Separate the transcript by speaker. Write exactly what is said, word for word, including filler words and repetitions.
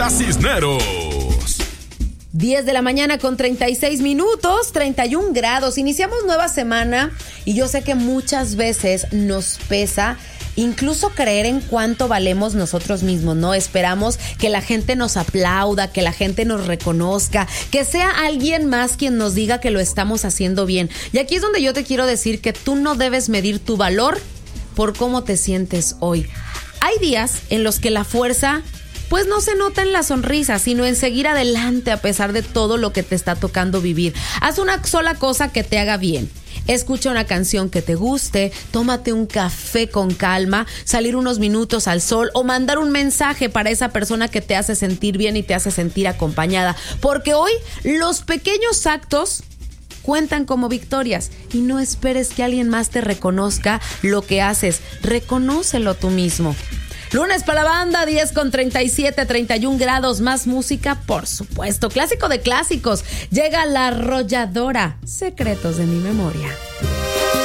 Speaker 1: Cacha Cisneros.
Speaker 2: diez de la mañana con treinta y seis minutos, treinta y un grados. Iniciamos nueva semana y yo sé que muchas veces nos pesa incluso creer en cuánto valemos nosotros mismos, ¿no? Esperamos que la gente nos aplauda, que la gente nos reconozca, que sea alguien más quien nos diga que lo estamos haciendo bien. Y aquí es donde yo te quiero decir que tú no debes medir tu valor por cómo te sientes hoy. Hay días en los que la fuerza pues no se nota en la sonrisa, sino en seguir adelante a pesar de todo lo que te está tocando vivir. Haz una sola cosa que te haga bien. Escucha una canción que te guste, tómate un café con calma, salir unos minutos al sol o mandar un mensaje para esa persona que te hace sentir bien y te hace sentir acompañada. Porque hoy los pequeños actos cuentan como victorias y no esperes que alguien más te reconozca lo que haces. Reconócelo tú mismo. Lunes para la banda, diez con treinta y siete, treinta y un grados, más música, por supuesto. Clásico de clásicos, llega La Arrolladora, Secretos de mi Memoria.